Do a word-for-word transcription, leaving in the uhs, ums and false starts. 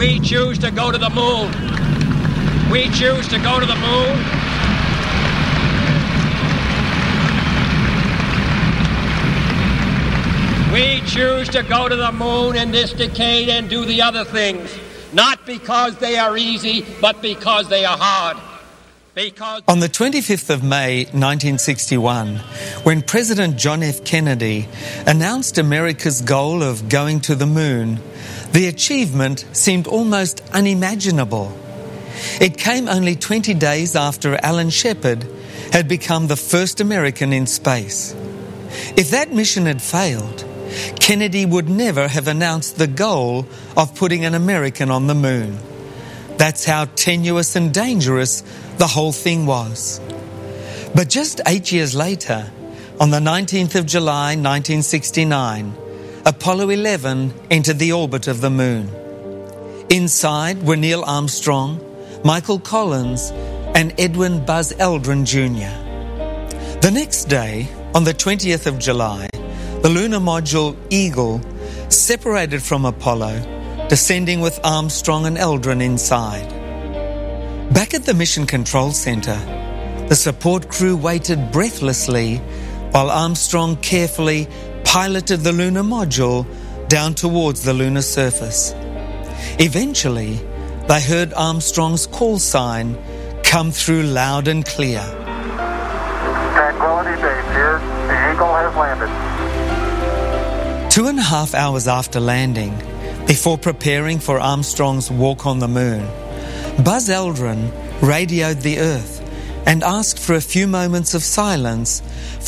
We choose to go to the moon. We choose to go to the moon. We choose to go to the moon in this decade and do the other things, not because they are easy, but because they are hard. Because on the twenty-fifth of May nineteen sixty-one, when President John F. Kennedy announced America's goal of going to the moon, the achievement seemed almost unimaginable. It came only twenty days after Alan Shepard had become the first American in space. If that mission had failed, Kennedy would never have announced the goal of putting an American on the moon. That's how tenuous and dangerous the whole thing was. But just eight years later, on the nineteenth of July nineteen sixty-nine, Apollo eleven entered the orbit of the moon. Inside were Neil Armstrong, Michael Collins, and Edwin Buzz Aldrin Junior The next day, on the twentieth of July, the lunar module Eagle separated from Apollo, descending with Armstrong and Aldrin inside. Back at the Mission Control Center, the support crew waited breathlessly while Armstrong carefully piloted the lunar module down towards the lunar surface. Eventually, they heard Armstrong's call sign come through loud and clear. Tranquility Base here. The Eagle has landed. Two and a half hours after landing, before preparing for Armstrong's walk on the moon, Buzz Aldrin radioed the Earth and asked for a few moments of silence